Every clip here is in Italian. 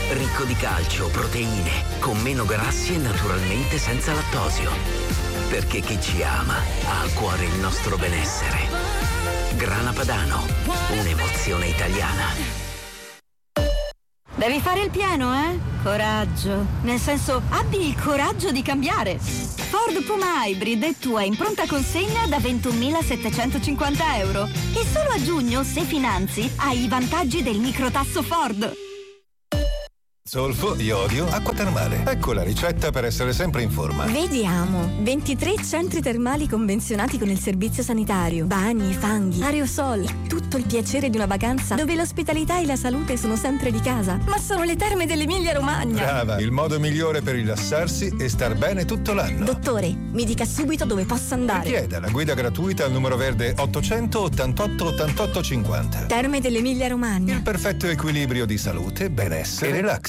Ricco di calcio, proteine, con meno grassi e naturalmente senza lattosio. Perché chi ci ama ha a cuore il nostro benessere. Grana Padano, un'emozione italiana. Devi fare il pieno, eh? Coraggio. Nel senso, abbi il coraggio di cambiare. Ford Puma Hybrid è tua in pronta consegna da 21.750 euro. E solo a giugno, se finanzi, hai i vantaggi del microtasso Ford. Zolfo, iodio, acqua termale. Ecco la ricetta per essere sempre in forma. Vediamo. 23 centri termali convenzionati con il servizio sanitario. Bagni, fanghi, aerosol. Tutto il piacere di una vacanza dove l'ospitalità e la salute sono sempre di casa. Ma sono le terme dell'Emilia Romagna. Brava, il modo migliore per rilassarsi e star bene tutto l'anno. Dottore, mi dica subito dove posso andare. Richieda la guida gratuita al numero verde 888 88 50. Terme dell'Emilia Romagna. Il perfetto equilibrio di salute, benessere e relax.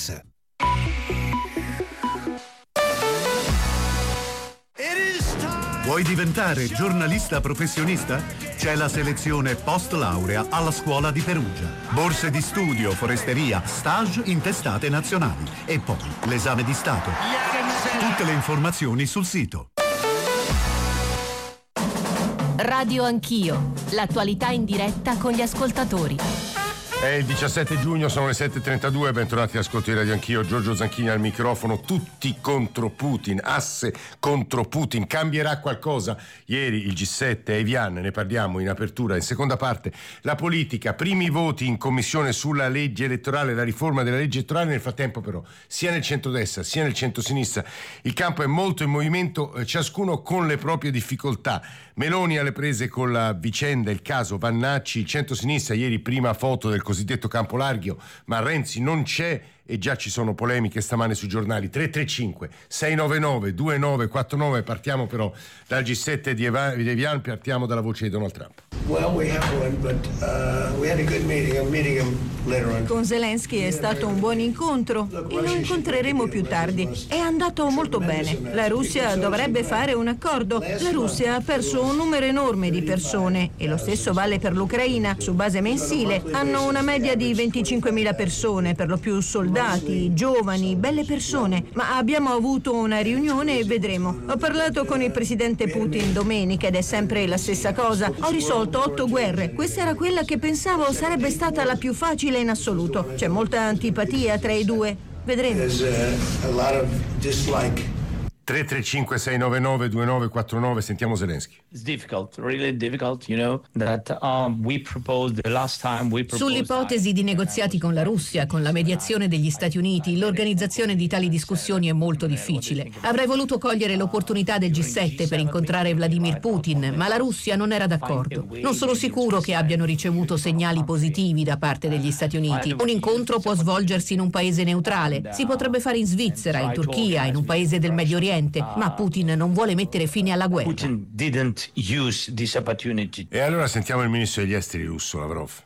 Vuoi diventare giornalista professionista? C'è la selezione post laurea alla scuola di Perugia. Borse di studio, foresteria, stage in testate nazionali e poi l'esame di Stato. Tutte le informazioni sul sito. Radio Anch'io, l'attualità in diretta con gli ascoltatori. È il 17 giugno, sono le 7.32, bentornati ascolti Radio Anch'io, Giorgio Zanchini al microfono, tutti contro Putin, asse contro Putin, cambierà qualcosa? Ieri il G7 Evian, ne parliamo in apertura, in seconda parte, la politica, primi voti in commissione sulla legge elettorale, la riforma della legge elettorale, nel frattempo però, sia nel centrodestra sia nel centrosinistra, il campo è molto in movimento, ciascuno con le proprie difficoltà. Meloni alle prese con la vicenda, il caso Vannacci, il centrosinistra, ieri prima foto del cosiddetto campo largo, ma Renzi non c'è e già ci sono polemiche stamane sui giornali. 335 699 2949, partiamo però dal G7 di Evian, partiamo dalla voce di Donald Trump. Con Zelensky è stato un buon incontro e lo incontreremo più tardi. È andato molto bene. La Russia dovrebbe fare un accordo. La Russia ha perso un numero enorme di persone e lo stesso vale per l'Ucraina. Su base mensile hanno una media di 25.000 persone, per lo più soldati, giovani, belle persone. Ma abbiamo avuto una riunione e vedremo. Ho parlato con il presidente Putin domenica ed è sempre la stessa cosa. Ho risolto 8 guerre. Questa era quella che pensavo sarebbe stata la più facile in assoluto. C'è molta antipatia tra i due. Vedremo. 335 699 2949, sentiamo Zelensky. It's difficult, really difficult, you know, that we proposed the last time we proposed. Sull'ipotesi di negoziati con la Russia, con la mediazione degli Stati Uniti, l'organizzazione di tali discussioni è molto difficile. Avrei voluto cogliere l'opportunità del G7 per incontrare Vladimir Putin, ma la Russia non era d'accordo. Non sono sicuro che abbiano ricevuto segnali positivi da parte degli Stati Uniti. Un incontro può svolgersi in un paese neutrale, si potrebbe fare in Svizzera, in Turchia, in un paese del Medio Oriente, ma Putin non vuole mettere fine alla guerra. Putin didn't use this opportunity. E allora sentiamo il ministro degli esteri russo, Lavrov.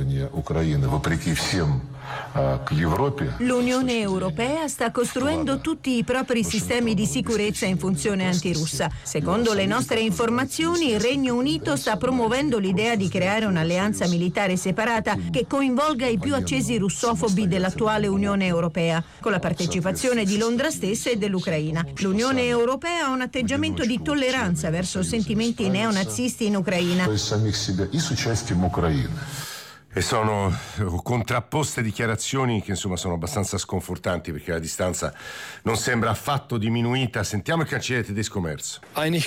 L'Unione Europea sta costruendo tutti i propri sistemi di sicurezza in funzione antirussa. Secondo le nostre informazioni, il Regno Unito sta promuovendo l'idea di creare un'alleanza militare separata che coinvolga i più accesi russofobi dell'attuale Unione Europea, con la partecipazione di Londra stessa e dell'Ucraina. L'Unione Europea ha un atteggiamento di tolleranza verso sentimenti neonazisti in Ucraina. E sono contrapposte dichiarazioni che insomma sono abbastanza sconfortanti, perché la distanza non sembra affatto diminuita. Sentiamo il cancelliere tedesco Merz.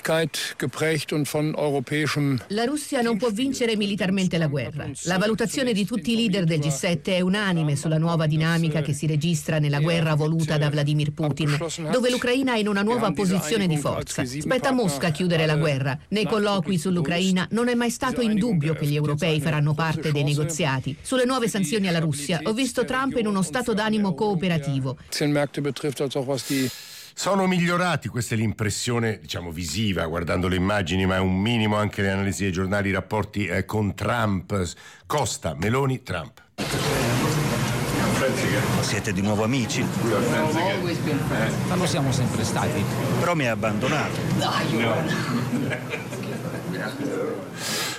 La Russia non può vincere militarmente la guerra. La valutazione di tutti i leader del G7 è unanime sulla nuova dinamica che si registra nella guerra voluta da Vladimir Putin, dove l'Ucraina è in una nuova posizione di forza. Spetta a Mosca chiudere la guerra. Nei colloqui sull'Ucraina non è mai stato in dubbio che gli europei faranno parte dei negoziati. Sulle nuove sanzioni alla Russia ho visto Trump in uno stato d'animo cooperativo. Sono migliorati, questa è l'impressione, diciamo, visiva guardando le immagini, ma è un minimo anche le analisi dei giornali, i rapporti con Trump. Costa, Meloni, Trump. Siete di nuovo amici? Ma lo siamo sempre stati. Però mi ha abbandonato.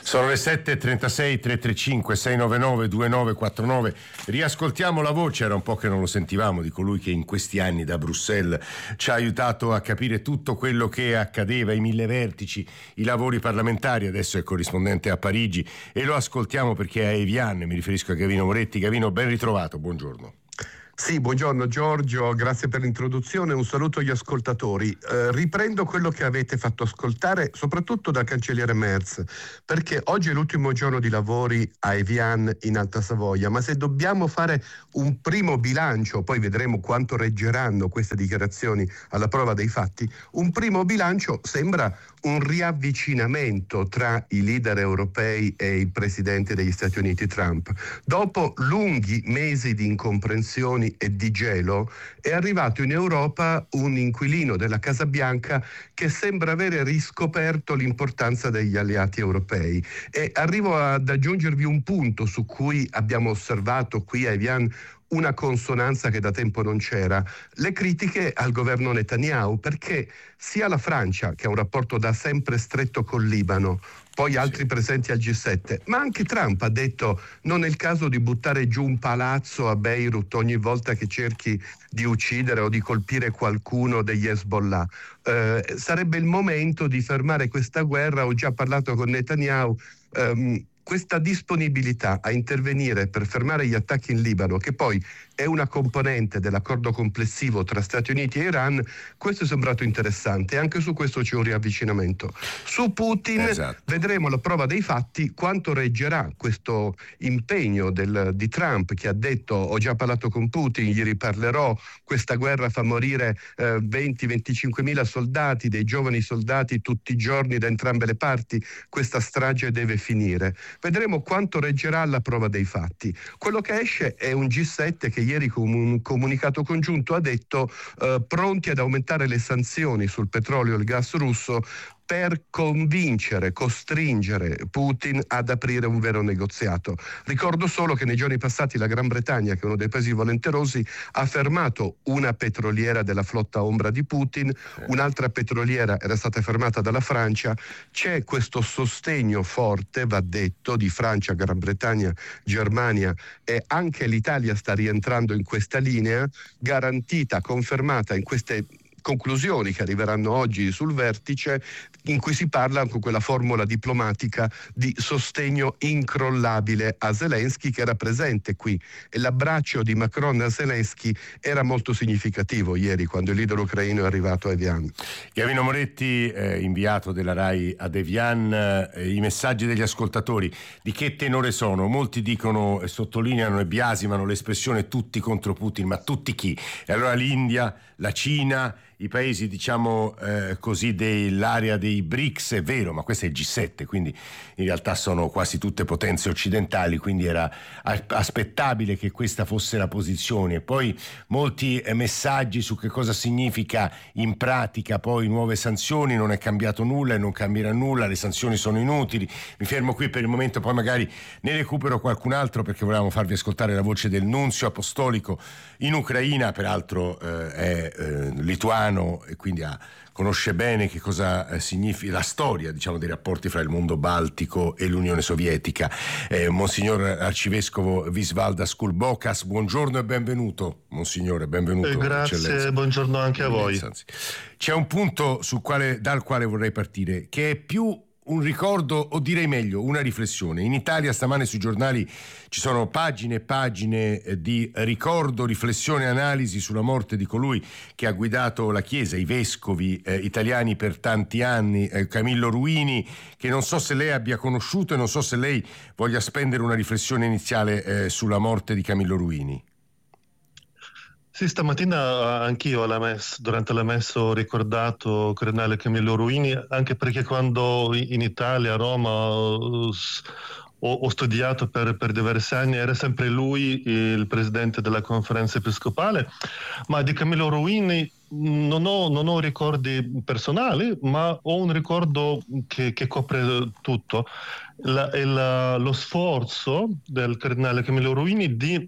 Sono le 7.36, 335 699 2949. Riascoltiamo la voce, era un po' che non lo sentivamo, di colui che in questi anni da Bruxelles ci ha aiutato a capire tutto quello che accadeva, i 1000 vertici, i lavori parlamentari. Adesso è corrispondente a Parigi e lo ascoltiamo perché è a Evian, mi riferisco a Gavino Moretti. Gavino, ben ritrovato, buongiorno. Sì, buongiorno Giorgio, grazie per l'introduzione, un saluto agli ascoltatori. Riprendo quello che avete fatto ascoltare, soprattutto dal cancelliere Merz, perché oggi è l'ultimo giorno di lavori a Evian in Alta Savoia, ma se dobbiamo fare un primo bilancio, poi vedremo quanto reggeranno queste dichiarazioni alla prova dei fatti, un primo bilancio sembra un riavvicinamento tra i leader europei e il presidente degli Stati Uniti Trump. Dopo lunghi mesi di incomprensioni e di gelo, è arrivato in Europa un inquilino della Casa Bianca che sembra avere riscoperto l'importanza degli alleati europei. E arrivo ad aggiungervi un punto su cui abbiamo osservato qui a Evian una consonanza che da tempo non c'era, le critiche al governo Netanyahu, perché sia la Francia, che ha un rapporto da sempre stretto col Libano, poi altri presenti al G7, ma anche Trump ha detto non è il caso di buttare giù un palazzo a Beirut ogni volta che cerchi di uccidere o di colpire qualcuno degli Hezbollah. Sarebbe il momento di fermare questa guerra. Ho già parlato con Netanyahu. Questa disponibilità a intervenire per fermare gli attacchi in Libano, che poi è una componente dell'accordo complessivo tra Stati Uniti e Iran, questo è sembrato interessante. Anche su questo c'è un riavvicinamento. Su Putin vedremo alla prova dei fatti quanto reggerà questo impegno di Trump, che ha detto ho già parlato con Putin, gli riparlerò, questa guerra fa morire 20-25 mila soldati, dei giovani soldati tutti i giorni da entrambe le parti, questa strage deve finire. Vedremo quanto reggerà alla prova dei fatti. Quello che esce è un G7 che ieri con un comunicato congiunto ha detto pronti ad aumentare le sanzioni sul petrolio e il gas russo per costringere Putin ad aprire un vero negoziato. Ricordo solo che nei giorni passati la Gran Bretagna, che è uno dei paesi volenterosi, ha fermato una petroliera della flotta ombra di Putin, un'altra petroliera era stata fermata dalla Francia. C'è questo sostegno forte, va detto, di Francia, Gran Bretagna, Germania, e anche l'Italia sta rientrando in questa linea, garantita, confermata in queste conclusioni che arriveranno oggi sul vertice, in cui si parla con quella formula diplomatica di sostegno incrollabile a Zelensky, che era presente qui, e l'abbraccio di Macron a Zelensky era molto significativo ieri quando il leader ucraino è arrivato a Evian. Gavino Moretti, inviato della RAI ad Evian, i messaggi degli ascoltatori di che tenore sono? Molti dicono e sottolineano e biasimano l'espressione tutti contro Putin, ma tutti chi? E allora l'India, la Cina, i paesi diciamo così dell'area dei BRICS, è vero, ma questo è il G7, quindi in realtà sono quasi tutte potenze occidentali, quindi era aspettabile che questa fosse la posizione. E poi molti messaggi su che cosa significa in pratica poi nuove sanzioni, non è cambiato nulla e non cambierà nulla, le sanzioni sono inutili. Mi fermo qui per il momento, poi magari ne recupero qualcun altro perché volevamo farvi ascoltare la voce del nunzio apostolico in Ucraina, peraltro è lituano e quindi conosce bene che cosa significa la storia, diciamo, dei rapporti fra il mondo baltico e l'Unione Sovietica. Monsignor Arcivescovo Visvaldas Kulbokas, buongiorno e benvenuto. Monsignore, benvenuto. Grazie, eccellenza. Buongiorno anche a voi. C'è un punto dal quale vorrei partire, che è più un ricordo, o direi meglio una riflessione. In Italia stamane sui giornali ci sono pagine e pagine di ricordo, riflessione e analisi sulla morte di colui che ha guidato la Chiesa, i vescovi italiani per tanti anni, Camillo Ruini, che non so se lei abbia conosciuto e non so se lei voglia spendere una riflessione iniziale sulla morte di Camillo Ruini. Sì, stamattina anch'io durante la messa ho ricordato Cardinale Camillo Ruini, anche perché quando in Italia, a Roma, ho studiato per diversi anni, era sempre lui il presidente della conferenza episcopale, ma di Camillo Ruini non ho ricordi personali, ma ho un ricordo che copre tutto. Lo sforzo del Cardinale Camillo Ruini di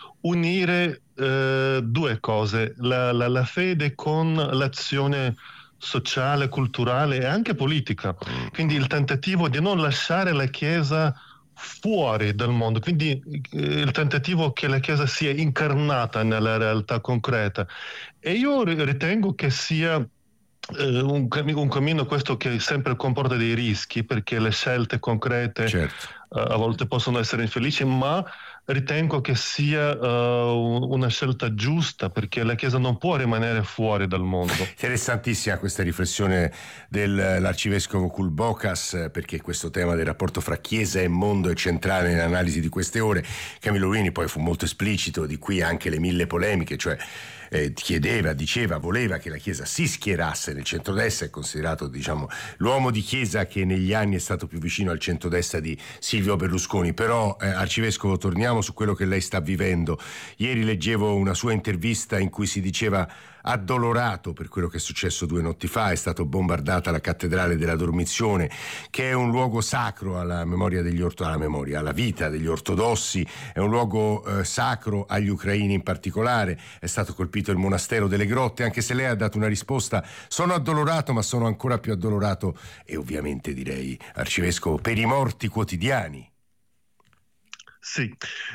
unire due cose, la fede con l'azione sociale, culturale e anche politica. Quindi il tentativo di non lasciare la Chiesa fuori dal mondo, quindi il tentativo che la Chiesa sia incarnata nella realtà concreta. E io ritengo che sia un cammino questo che sempre comporta dei rischi, perché le scelte concrete a volte possono essere infelici, ma ritengo che sia una scelta giusta, perché la Chiesa non può rimanere fuori dal mondo. Interessantissima questa riflessione dell'arcivescovo Kulbokas, perché questo tema del rapporto fra Chiesa e mondo è centrale nell'analisi di queste ore. Camillo Ruini poi fu molto esplicito, di qui anche le 1000 polemiche, cioè chiedeva, diceva, voleva che la Chiesa si schierasse nel centrodestra, è considerato, diciamo, l'uomo di Chiesa che negli anni è stato più vicino al centrodestra di Silvio Berlusconi. Però arcivescovo, torniamo su quello che lei sta vivendo. Ieri leggevo una sua intervista in cui si diceva addolorato per quello che è successo 2 notti fa. È stata bombardata la cattedrale della Dormizione, che è un luogo sacro alla memoria degli alla vita degli ortodossi, è un luogo sacro agli ucraini in particolare. È stato colpito il monastero delle Grotte, anche se lei ha dato una risposta: sono addolorato, ma sono ancora più addolorato, e ovviamente direi, arcivescovo, per i morti quotidiani. Sì,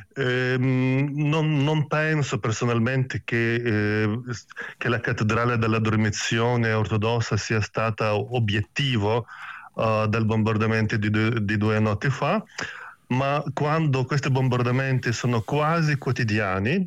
non penso personalmente che la cattedrale della Dormizione ortodossa sia stata obiettivo del bombardamento di 2 notti fa, ma quando questi bombardamenti sono quasi quotidiani,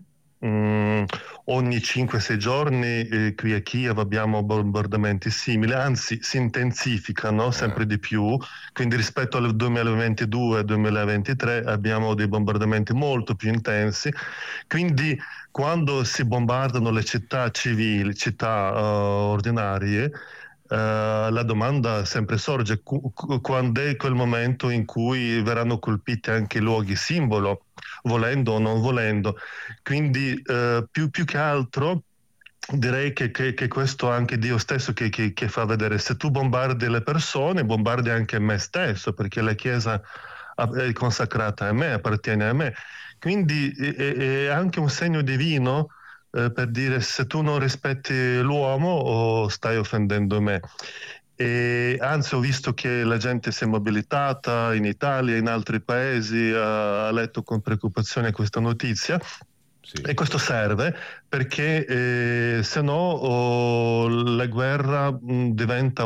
ogni 5-6 giorni qui a Kiev abbiamo bombardamenti simili, anzi si intensificano sempre di più, quindi rispetto al 2022-2023 abbiamo dei bombardamenti molto più intensi. Quindi quando si bombardano le città civili, città ordinarie, la domanda sempre sorge: quando è quel momento in cui verranno colpiti anche i luoghi simbolo, volendo o non volendo? Quindi più che altro direi che questo anche Dio stesso che fa vedere: se tu bombardi le persone, bombardi anche me stesso, perché la Chiesa è consacrata a me, appartiene a me. Quindi è anche un segno divino, per dire: se tu non rispetti l'uomo stai offendendo me. E anzi, ho visto che la gente si è mobilitata in Italia e in altri paesi, ha letto con preoccupazione questa notizia. Sì. E questo serve perché se no la guerra diventa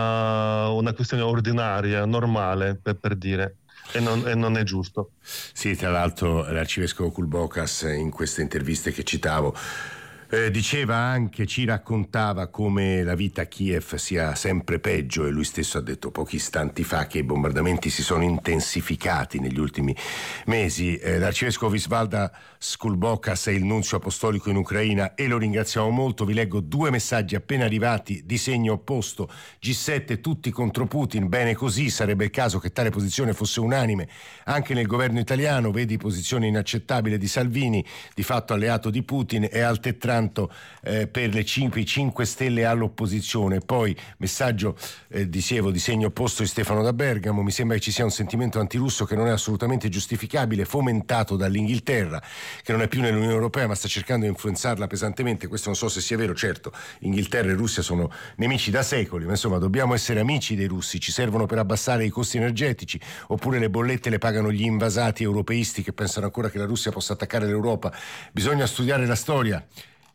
una questione ordinaria, normale, per dire. E non è giusto. Sì, tra l'altro l'arcivescovo Kulbokas in queste interviste che citavo diceva anche, ci raccontava come la vita a Kiev sia sempre peggio, e lui stesso ha detto pochi istanti fa che i bombardamenti si sono intensificati negli ultimi mesi. L'arcivescovo Visvaldas Kulbokas è il nunzio apostolico in Ucraina e lo ringraziamo molto. Vi leggo 2 messaggi appena arrivati di segno opposto. G7 tutti contro Putin, bene così, sarebbe il caso che tale posizione fosse unanime anche nel governo italiano. Vedi posizione inaccettabile di Salvini, di fatto alleato di Putin, e altrettanto per le 5 Stelle all'opposizione. Poi messaggio dicevo di segno opposto di Stefano da Bergamo: mi sembra che ci sia un sentimento antirusso che non è assolutamente giustificabile, fomentato dall'Inghilterra, che non è più nell'Unione Europea ma sta cercando di influenzarla pesantemente. Questo non so se sia vero. Certo, Inghilterra e Russia sono nemici da secoli, ma insomma dobbiamo essere amici dei russi. Ci servono per abbassare i costi energetici, oppure le bollette le pagano gli invasati europeisti che pensano ancora che la Russia possa attaccare l'Europa? Bisogna studiare la storia.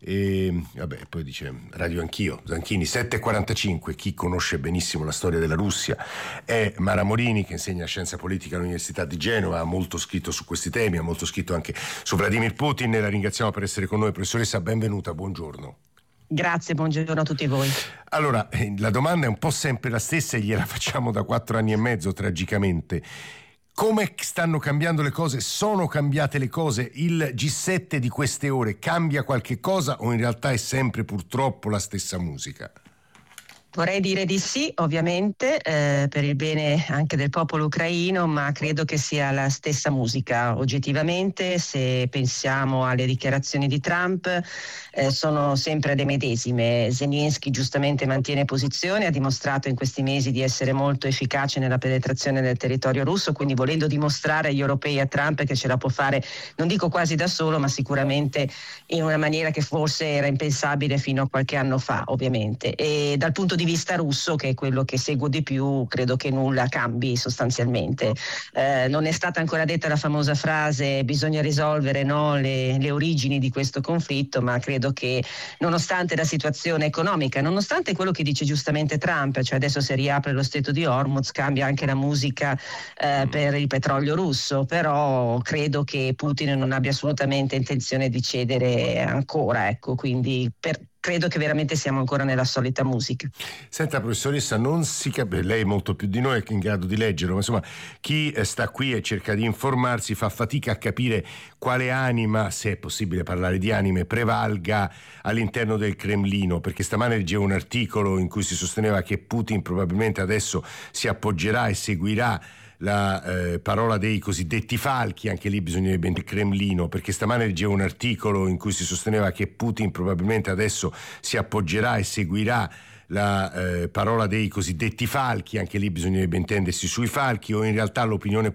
E vabbè, poi dice Radio Anch'io, Zanchini 7:45. Chi conosce benissimo la storia della Russia è Mara Morini, che insegna scienza politica all'Università di Genova, ha molto scritto su questi temi, ha molto scritto anche su Vladimir Putin, e la ringraziamo per essere con noi. Professoressa, benvenuta, buongiorno. Grazie, buongiorno a tutti voi. Allora, la domanda è un po' sempre la stessa e gliela facciamo da 4 anni e mezzo, tragicamente. Come stanno cambiando le cose? Sono cambiate le cose? Il G7 di queste ore cambia qualche cosa o in realtà è sempre purtroppo la stessa musica? Vorrei dire di sì, ovviamente, per il bene anche del popolo ucraino, ma credo che sia la stessa musica. Oggettivamente, se pensiamo alle dichiarazioni di Trump, sono sempre le medesime. Zelensky giustamente mantiene posizione, ha dimostrato in questi mesi di essere molto efficace nella penetrazione del territorio russo, quindi volendo dimostrare agli europei e a Trump che ce la può fare, non dico quasi da solo, ma sicuramente in una maniera che forse era impensabile fino a qualche anno fa, ovviamente. E dal punto di vista russo, che è quello che seguo di più, credo che nulla cambi sostanzialmente. Non è stata ancora detta la famosa frase bisogna risolvere, no, le origini di questo conflitto, ma credo che nonostante la situazione economica, nonostante quello che dice giustamente Trump, cioè adesso si riapre lo stretto di Hormuz, cambia anche la musica per il petrolio russo, però credo che Putin non abbia assolutamente intenzione di cedere ancora, ecco, quindi credo che veramente siamo ancora nella solita musica. Senta, professoressa, non si capisce, lei è molto più di noi, è in grado di leggerlo, ma insomma chi sta qui e cerca di informarsi fa fatica a capire quale anima, se è possibile parlare di anime, prevalga all'interno del Cremlino, perché stamane leggevo un articolo in cui si sosteneva che Putin probabilmente adesso si appoggerà e seguirà la parola dei cosiddetti falchi, anche lì bisognerebbe il Cremlino, perché stamane leggevo un articolo in cui si sosteneva che Putin probabilmente adesso si appoggerà e seguirà la parola dei cosiddetti falchi, anche lì bisognerebbe intendersi sui falchi, o in realtà l'opinione